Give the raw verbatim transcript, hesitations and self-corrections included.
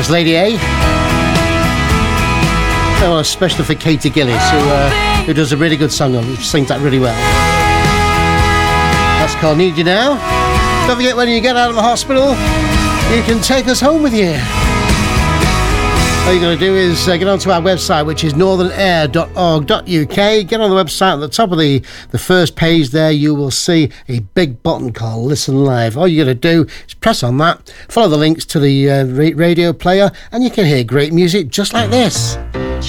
It's Lady A. Oh, especially for Katie Gillis, who uh, who does a really good song and sings that really well. That's called Need You Now. Don't forget, when you get out of the hospital, you can take us home with you. All you're going to do is uh, get onto our website, which is northern air dot org dot U K. Get on the website. At the top of the, the first page there, you will see a big button called Listen Live. All you're going to do is press on that, follow the links to the uh, radio player, and you can hear great music just like this.